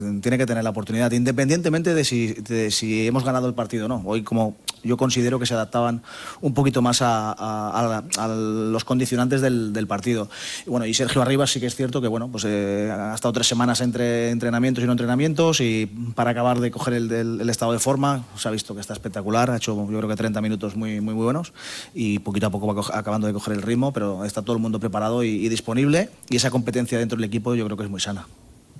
tiene que tener la oportunidad, independientemente de si hemos ganado el partido o no. Hoy, como yo considero que se adaptaban un poquito más a los condicionantes del partido. Y bueno, y Sergio Arribas sí que es cierto que bueno, pues ha estado 3 semanas entre entrenamientos y no entrenamientos, y para acabar de coger el estado de forma, se ha visto que está espectacular, ha hecho yo creo que 30 minutos muy buenos, y poquito a poco va acabando de coger el ritmo, pero está todo el mundo preparado y disponible, y esa competencia dentro del equipo yo creo que es muy sana.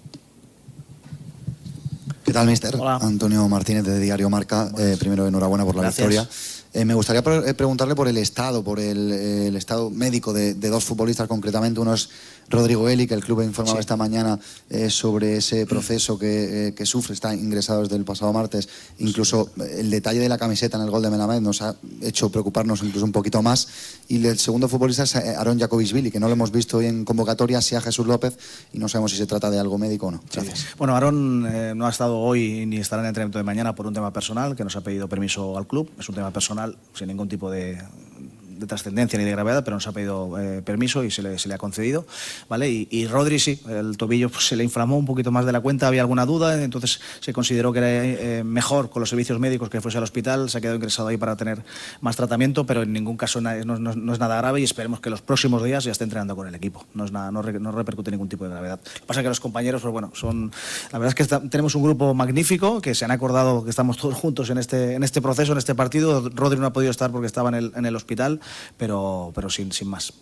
¿Qué tal, mister? Hola. Antonio Martínez, de Diario Marca. Primero, enhorabuena por la victoria. Me gustaría preguntarle por el estado, el estado médico de 2 futbolistas concretamente. Uno es Rodrigo Eli, que el club informaba esta mañana sobre ese proceso que sufre, está ingresado desde el pasado martes. Incluso el detalle de la camiseta en el gol de Melamed nos ha hecho preocuparnos incluso un poquito más. Y el segundo futbolista es Aaron Jacobisvili, que no lo hemos visto hoy en convocatoria, sí a Jesús López, y no sabemos si se trata de algo médico o no. Gracias. Sí. Bueno, Aaron no ha estado hoy ni estará en el entrenamiento de mañana por un tema personal, que nos ha pedido permiso al club. Es un tema personal sin ningún tipo de trascendencia ni de gravedad, pero nos ha pedido permiso y se le ha concedido, ¿vale? Y Rodri sí, el tobillo pues, se le inflamó un poquito más de la cuenta, había alguna duda, entonces se consideró que era mejor con los servicios médicos que fuese al hospital, se ha quedado ingresado ahí para tener más tratamiento, pero en ningún caso no es nada grave, y esperemos que los próximos días ya esté entrenando con el equipo, no repercute ningún tipo de gravedad. Lo que pasa es que los compañeros, pues bueno, la verdad es que tenemos un grupo magnífico, que se han acordado que estamos todos juntos en este proceso, en este partido. Rodri no ha podido estar porque estaba en el hospital, pero sin más.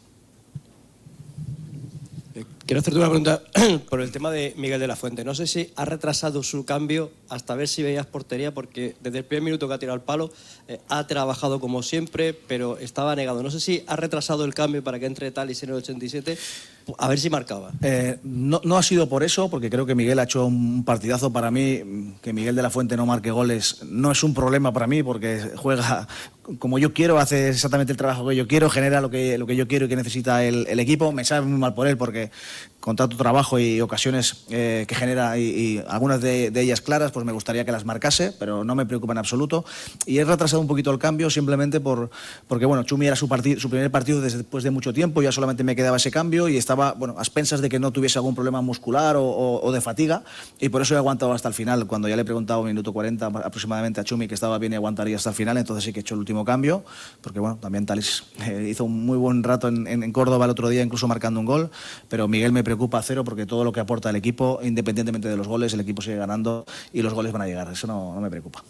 Quiero hacerte una pregunta por el tema de Miguel de la Fuente. No sé si ha retrasado su cambio hasta ver si veías portería, porque desde el primer minuto que ha tirado el palo ha trabajado como siempre, pero estaba negado. No sé si ha retrasado el cambio para que entre Thalys en el 87, a ver si marcaba. No ha sido por eso, porque creo que Miguel ha hecho un partidazo. Para mí, que Miguel de la Fuente no marque goles no es un problema para mí, porque juega como yo quiero, hace exactamente el trabajo que yo quiero, genera lo que yo quiero y que necesita el equipo. Me sabe muy mal por él, porque con tanto trabajo y ocasiones que genera, y algunas de ellas claras, pues me gustaría que las marcase, pero no me preocupa en absoluto. Y he retrasado un poquito el cambio simplemente porque bueno, Chumi era su primer partido después de mucho tiempo, ya solamente me quedaba ese cambio y estaba a expensas de que no tuviese algún problema muscular o de fatiga, y por eso he aguantado hasta el final. Cuando ya le he preguntado minuto 40 aproximadamente a Chumi que estaba bien y aguantaría hasta el final, entonces sí que he hecho el último cambio, porque bueno, también Thalys hizo un muy buen rato en Córdoba el otro día, incluso marcando un gol, pero Miguel me preocupa cero, porque todo lo que aporta el equipo, independientemente de los goles, el equipo sigue ganando y los goles van a llegar, eso no me preocupa.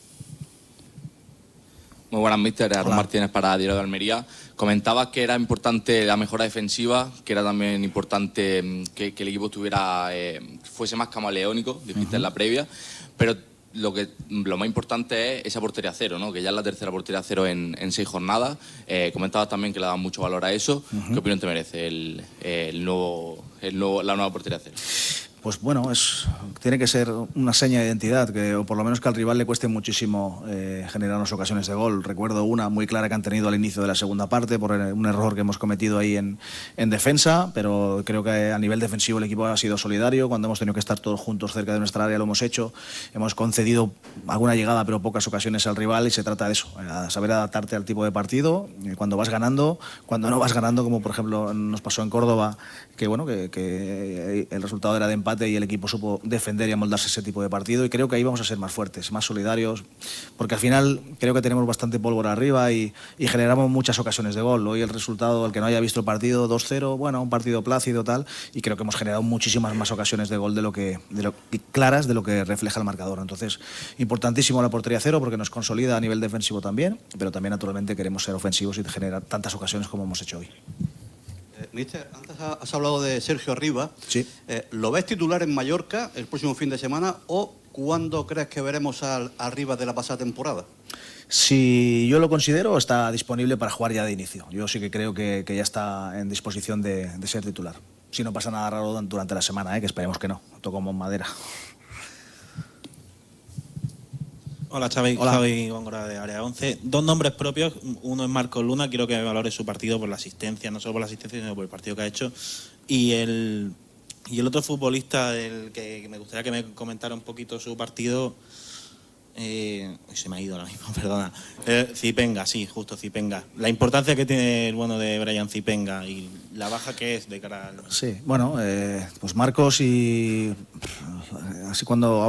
Muy buenas, míster. Aaron Martínez para Diario de Almería. Comentabas que era importante la mejora defensiva, que era también importante que el equipo fuese más camaleónico, dijiste en la previa, pero lo más importante es esa portería cero, ¿no? Que ya es la tercera portería cero en 6 jornadas. Comentabas también que le daban mucho valor a eso. ¿Qué opinión te merece la nueva portería cero? Pues bueno, tiene que ser una seña de identidad, o por lo menos que al rival le cueste muchísimo generarnos ocasiones de gol. Recuerdo una muy clara que han tenido al inicio de la segunda parte por un error que hemos cometido ahí en defensa, pero creo que a nivel defensivo el equipo ha sido solidario. Cuando hemos tenido que estar todos juntos cerca de nuestra área lo hemos hecho. Hemos concedido alguna llegada, pero pocas ocasiones al rival, y se trata de eso, saber adaptarte al tipo de partido, cuando vas ganando, cuando no vas ganando, como por ejemplo nos pasó en Córdoba, que bueno, que el resultado era de empate y el equipo supo defender y amoldarse ese tipo de partido, y creo que ahí vamos a ser más fuertes, más solidarios, porque al final creo que tenemos bastante pólvora arriba y generamos muchas ocasiones de gol. Hoy el resultado, el que no haya visto el partido, 2-0, bueno, un partido plácido tal, y creo que hemos generado muchísimas más ocasiones de gol claras de lo que refleja el marcador. Entonces, importantísimo la portería cero, porque nos consolida a nivel defensivo también, pero también naturalmente queremos ser ofensivos y generar tantas ocasiones como hemos hecho hoy. Mister, antes has hablado de Sergio Arribas. Sí. ¿Lo ves titular en Mallorca el próximo fin de semana, o cuándo crees que veremos al Arribas de la pasada temporada? Si yo lo considero, está disponible para jugar ya de inicio. Yo sí que creo que ya está en disposición de ser titular. Si no pasa nada raro durante la semana, que esperemos que no. Toco madera. Hola, Xavi. Hola. Xavi Góngora, de Área 11. 2 nombres propios. Uno es Marcos Luna. Quiero que valore su partido por la asistencia, no solo por la asistencia, sino por el partido que ha hecho. Y el otro futbolista, el que me gustaría que me comentara un poquito su partido, Se me ha ido ahora mismo, perdona. Zipenga, sí, justo Zipenga. La importancia que tiene el bueno de Brian Zipenga y la baja que es de cara al... Sí, bueno, pues Marcos y así cuando